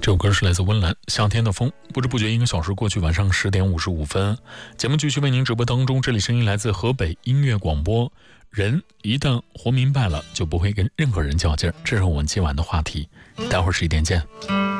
这首歌是来自温岚《夏天的风》。不知不觉1个小时过去，晚上10点55分，节目继续为您直播当中。这里声音来自河北音乐广播。人一旦活明白了，就不会跟任何人较劲儿，这是我们今晚的话题。待会儿11点见。